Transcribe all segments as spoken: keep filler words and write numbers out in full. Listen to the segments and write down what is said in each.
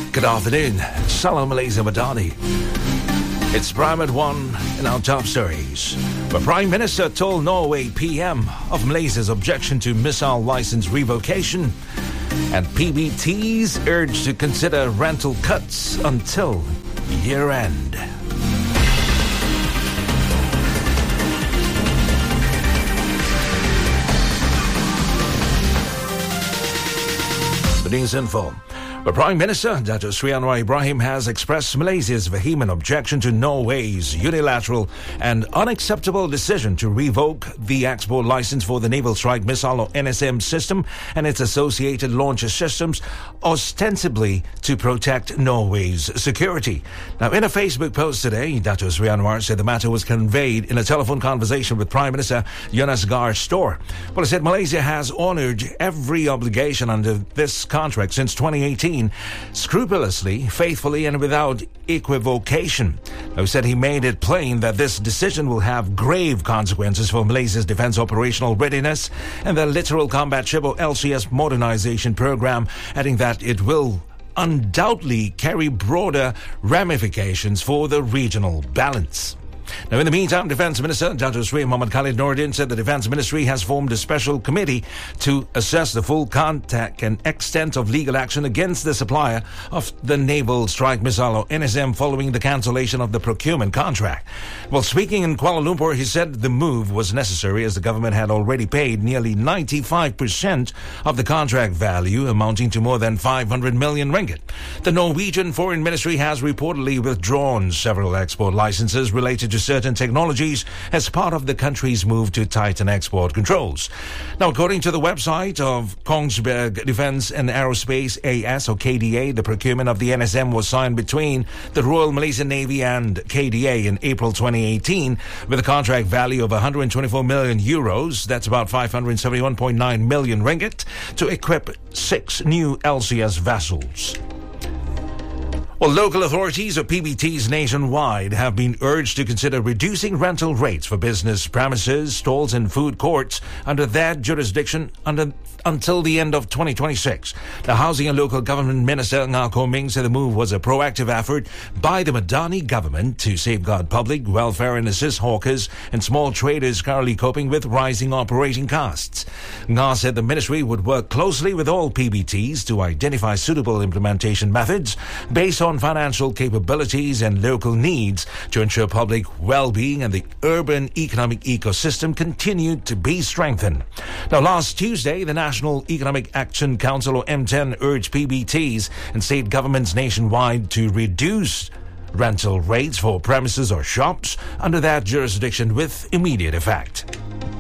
Good afternoon. Salam Malaysia Madani. It's Prime at one in our top stories. The Prime Minister told Norway P M of Malaysia's objection to missile license revocation, and P B Ts urged to consider rental cuts until year end. The news info. The Prime Minister, Dato Sri Anwar Ibrahim, has expressed Malaysia's vehement objection to Norway's unilateral and unacceptable decision to revoke the export license for the Naval Strike Missile or N S M system and its associated launcher systems, ostensibly to protect Norway's security. Now, in a Facebook post today, Dato Sri Anwar said the matter was conveyed in a telephone conversation with Prime Minister Jonas Gahr Store. Well, he said Malaysia has honoured every obligation under this contract since twenty eighteen. Scrupulously, faithfully, and without equivocation. He said he made it plain that this decision will have grave consequences for Malaysia's defence operational readiness and the Littoral Combat Ship or L C S modernization program, adding that it will undoubtedly carry broader ramifications for the regional balance. Now, in the meantime, Defence Minister Dato Sri Muhammad Khalid Nordin said the Defence Ministry has formed a special committee to assess the full content and extent of legal action against the supplier of the Naval Strike Missile or N S M following the cancellation of the procurement contract. While speaking in Kuala Lumpur, he said the move was necessary as the government had already paid nearly ninety-five percent of the contract value, amounting to more than five hundred million ringgit. The Norwegian Foreign Ministry has reportedly withdrawn several export licenses related to certain technologies as part of the country's move to tighten export controls. Now, according to the website of Kongsberg Defence and Aerospace A S or K D A, the procurement of the N S M was signed between the Royal Malaysian Navy and K D A in April twenty eighteen with a contract value of one hundred twenty-four million euros, that's about five hundred seventy-one point nine million ringgit, to equip six new L C S vessels. Well, local authorities or P B Ts nationwide have been urged to consider reducing rental rates for business premises, stalls and food courts under their jurisdiction under, until the end of twenty twenty-six. The Housing and Local Government Minister Ngah Koh Ming said the move was a proactive effort by the Madani government to safeguard public welfare and assist hawkers and small traders currently coping with rising operating costs. Ngah said the ministry would work closely with all P B Ts to identify suitable implementation methods based on financial capabilities and local needs to ensure public well-being and the urban economic ecosystem continued to be strengthened. Now, last Tuesday, the National Economic Action Council or M ten urged P B Ts and state governments nationwide to reduce rental rates for premises or shops under that jurisdiction with immediate effect.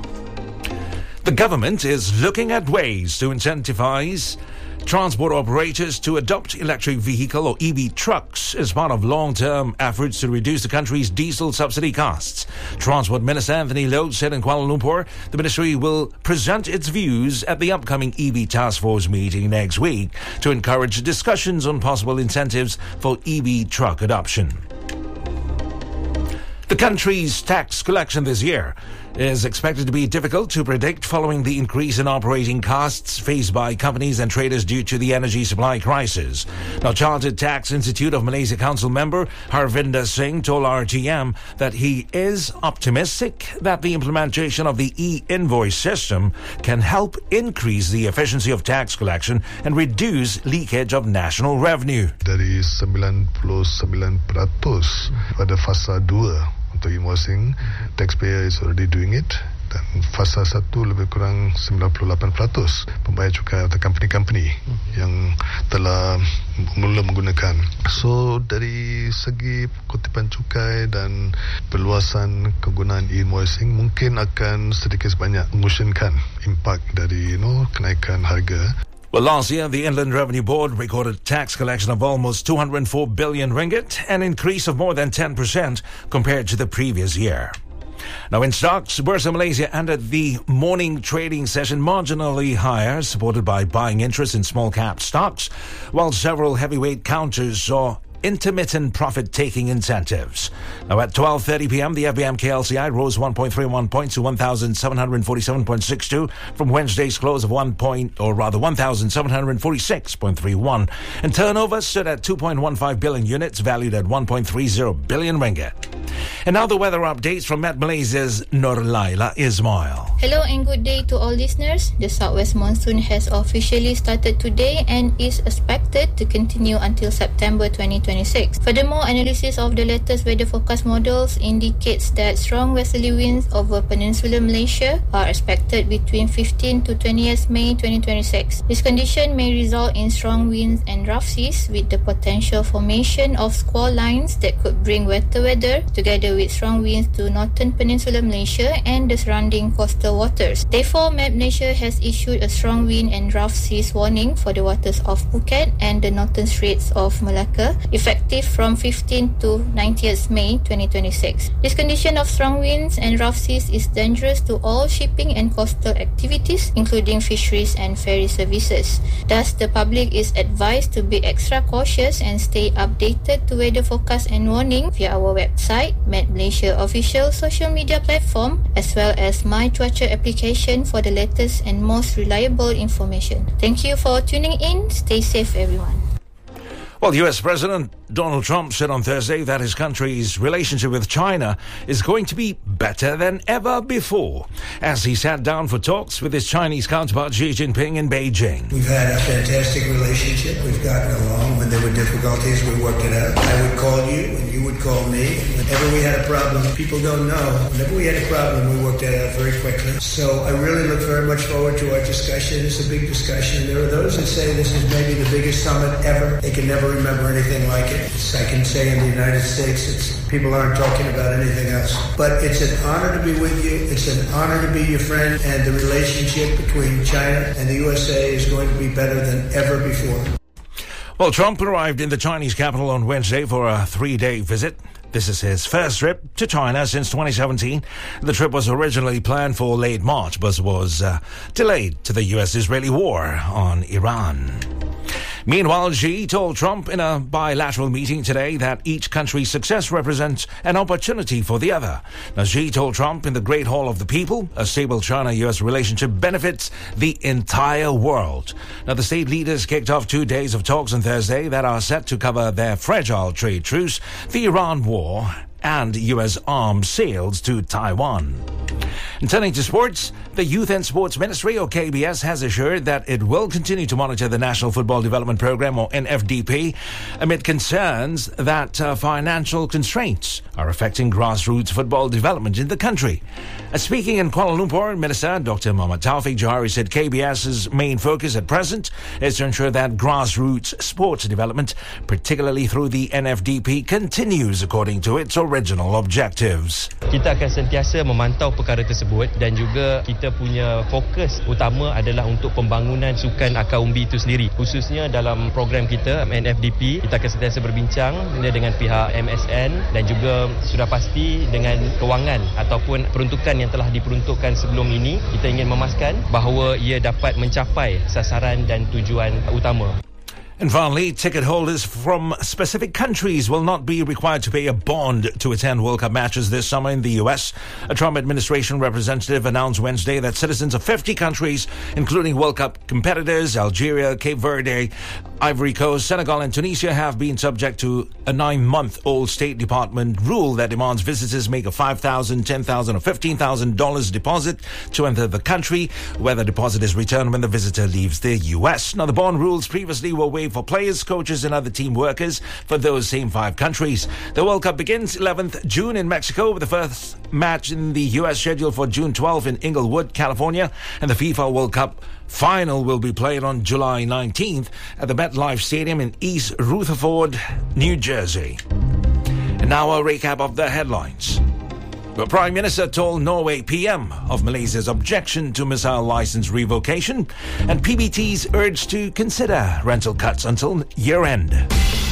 The government is looking at ways to incentivize transport operators to adopt electric vehicle or E V trucks as part of long-term efforts to reduce the country's diesel subsidy costs. Transport Minister Anthony Loh said in Kuala Lumpur the ministry will present its views at the upcoming E V task force meeting next week to encourage discussions on possible incentives for E V truck adoption. The country's tax collection this year is expected to be difficult to predict following the increase in operating costs faced by companies and traders due to the energy supply crisis. Now, Chartered Tax Institute of Malaysia Council member Harvinder Singh told R T M that he is optimistic that the implementation of the e-invoice system can help increase the efficiency of tax collection and reduce leakage of national revenue. Dari sembilan puluh sembilan peratus pada fasa dua untuk invoicing, taxpayer is already doing it, dan fasa satu lebih kurang sembilan puluh lapan peratus pembayar cukai atau company-company yang telah mula menggunakan. So dari segi kutipan cukai dan perluasan kegunaan e-invoicing mungkin akan sedikit sebanyak mengusungkan impak dari you know, kenaikan harga. Well, last year, the Inland Revenue Board recorded tax collection of almost two hundred four billion ringgit, an increase of more than ten percent compared to the previous year. Now, in stocks, Bursa Malaysia ended the morning trading session marginally higher, supported by buying interest in small-cap stocks, while several heavyweight counters saw intermittent profit-taking incentives. Now at twelve thirty p.m., the F B M K L C I rose one point three one points to one thousand seven hundred forty-seven point six two from Wednesday's close of one point, or rather one thousand seven hundred forty-six point three one. And turnover stood at two point one five billion units, valued at one point three zero billion ringgit. And now the weather updates from Met Malaysia's Nurlaila Ismail. Hello and good day to all listeners. The southwest monsoon has officially started today and is expected to continue until September twenty twenty-six. Furthermore, analysis of the latest weather forecast models indicates that strong westerly winds over peninsular Malaysia are expected between fifteenth to twentieth May twenty twenty-six. This condition may result in strong winds and rough seas with the potential formation of squall lines that could bring wetter weather together with strong winds to northern peninsular Malaysia and the surrounding coastal waters. Therefore, Met Malaysia has issued a strong wind and rough seas warning for the waters of Phuket and the northern straits of Malacca, effective from fifteenth to ninetieth May twenty twenty-six. This condition of strong winds and rough seas is dangerous to all shipping and coastal activities, including fisheries and ferry services. Thus, the public is advised to be extra cautious and stay updated to weather forecast and warning via our website, Met Malaysia official social media platform, as well as My Cuaca application for the latest and most reliable information. Thank you for tuning in. Stay safe, everyone. Well, U S President Donald Trump said on Thursday that his country's relationship with China is going to be better than ever before as he sat down for talks with his Chinese counterpart Xi Jinping in Beijing. We've had a fantastic relationship. We've gotten along. When there were difficulties, we worked it out. I would call you and you would call me. Whenever we had a problem, people don't know. Whenever we had a problem, we worked it out very quickly. So I really look very much forward to our discussion. It's a big discussion. There are those that say this is maybe the biggest summit ever. They can never remember anything like it. It's, I can say in the United States, it's, people aren't talking about anything else. But it's an honor to be with you. It's an honor to be your friend. And the relationship between China and the U S A is going to be better than ever before. Well, Trump arrived in the Chinese capital on Wednesday for a three-day visit. This is his first trip to China since twenty seventeen. The trip was originally planned for late March, but was uh, delayed to the U S-Israeli war on Iran. Meanwhile, Xi told Trump in a bilateral meeting today that each country's success represents an opportunity for the other. Now, Xi told Trump in the Great Hall of the People, a stable China-U S relationship benefits the entire world. Now, the state leaders kicked off two days of talks on Thursday that are set to cover their fragile trade truce, the Iran war, and U S arms sales to Taiwan. And turning to sports, the Youth and Sports Ministry, or K B S, has assured that it will continue to monitor the National Football Development Program, or N F D P, amid concerns that uh, financial constraints are affecting grassroots football development in the country. Uh, speaking in Kuala Lumpur, Minister Doctor Muhammad Taufik Johari said KBS's main focus at present is to ensure that grassroots sports development, particularly through the N F D P, continues according to its original objectives. Kita akan sentiasa memantau perkara tersebut dan juga kita punya fokus utama adalah untuk pembangunan sukan akar umbi itu sendiri. Khususnya dalam program kita N F D P, kita akan sentiasa berbincang dengan pihak M S N dan juga sudah pasti dengan kewangan ataupun peruntukan yang telah diperuntukkan sebelum ini, kita ingin memastikan bahawa ia dapat mencapai sasaran dan tujuan utama. And finally, ticket holders from specific countries will not be required to pay a bond to attend World Cup matches this summer in the U S. A Trump administration representative announced Wednesday that citizens of fifty countries, including World Cup competitors, Algeria, Cape Verde, Ivory Coast, Senegal and Tunisia, have been subject to a nine-month-old State Department rule that demands visitors make a five thousand dollars, ten thousand dollars or fifteen thousand dollars deposit to enter the country, where the deposit is returned when the visitor leaves the U S. Now, the bond rules previously were waived for players, coaches and other team workers for those same five countries. The World Cup begins eleventh June in Mexico, with the first match in the U S scheduled for June twelfth in Inglewood, California, and the FIFA World Cup final will be played on July nineteenth at the MetLife Stadium in East Rutherford, New Jersey. And now a recap of the headlines. The Prime Minister told Norway P M of Malaysia's objection to missile license revocation, and P B Ts urged to consider rental cuts until year-end.